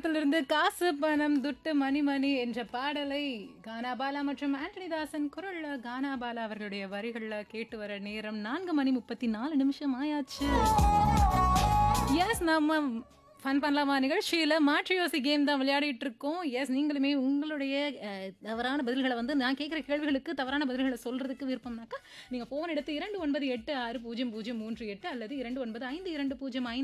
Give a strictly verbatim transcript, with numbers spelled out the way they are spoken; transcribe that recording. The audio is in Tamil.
திரைப்படத்திலிருந்து காசு பணம் துட்டு மணி மணி என்ற பாடலை கானாபாலா மற்றும் ஆண்டனி தாசன் குரல்ல கானாபாலா அவர்களுடைய வரிகள்ல கேட்டு வர நேரம் நான்கு மணி முப்பத்தி நாலு நிமிஷம் ஆயாச்சு. எஸ் நம்ம ஃபன் பண்ணலாமா நிகழ்ச்சியில் மாற்றி யோசி கேம் தான் விளையாடிட்டு இருக்கோம். எஸ் நீங்களுமே உங்களுடைய அஹ், தவறான பதில்களை வந்து நான் கேட்குற கேள்விகளுக்கு தவறான பதில்களை சொல்றதுக்கு விருப்பம்னாக்கா நீங்கள் ஃபோன் எடுத்து இரண்டு ஒன்பது எட்டு ஆறு பூஜ்ஜியம் பூஜ்ஜியம் மூன்று எட்டு அல்லது இரண்டு ஒன்பது ஐந்து இரண்டு பூஜ்ஜியம் ஐந்து